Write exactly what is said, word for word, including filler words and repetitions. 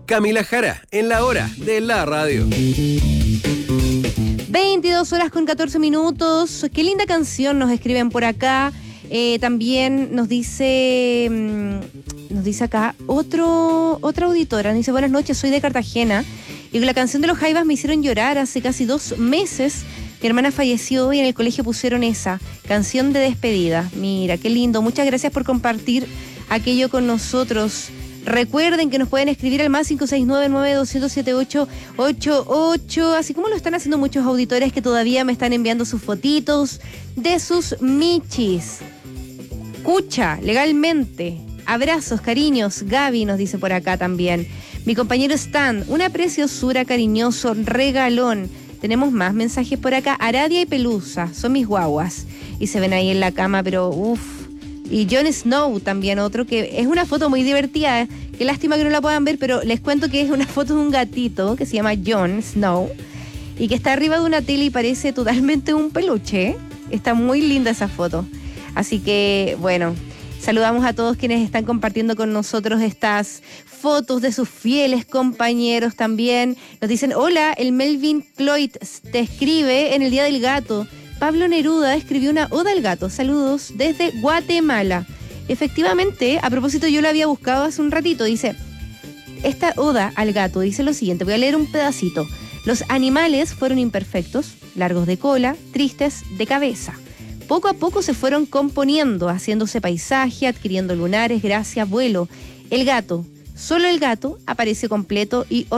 Camila Jara, en la hora de la radio. veintidós horas con catorce minutos. Qué linda canción nos escriben por acá. Eh, también nos dice mmm, nos dice acá otro otra auditora. Nos dice: buenas noches, soy de Cartagena y con la canción de los Jaivas me hicieron llorar hace casi dos meses. Mi hermana falleció y en el colegio pusieron esa canción de despedida. Mira, qué lindo. Muchas gracias por compartir aquello con nosotros. Recuerden que nos pueden escribir al más cinco seis nueve, nueve dos cero siete, ocho ocho ocho, así como lo están haciendo muchos auditores que todavía me están enviando sus fotitos de sus michis. Cucha, legalmente. Abrazos, cariños. Gaby nos dice por acá también. Mi compañero Stan, una preciosura, cariñoso, regalón. Tenemos más mensajes por acá. Aradia y Pelusa, son mis guaguas. Y se ven ahí en la cama, pero uff. Y Jon Snow también, otro que es una foto muy divertida. Qué lástima que no la puedan ver, pero les cuento que es una foto de un gatito que se llama Jon Snow y que está arriba de una tele y parece totalmente un peluche. Está muy linda esa foto. Así que, bueno, saludamos a todos quienes están compartiendo con nosotros estas fotos de sus fieles compañeros también. Nos dicen: hola, el Melvin Cloyd te escribe en el Día del Gato. Pablo Neruda escribió una oda al gato. Saludos desde Guatemala. Efectivamente, a propósito, yo la había buscado hace un ratito. Dice, esta oda al gato dice lo siguiente. Voy a leer un pedacito. Los animales fueron imperfectos, largos de cola, tristes de cabeza. Poco a poco se fueron componiendo, haciéndose paisaje, adquiriendo lunares, gracia, vuelo. El gato, solo el gato, aparece completo y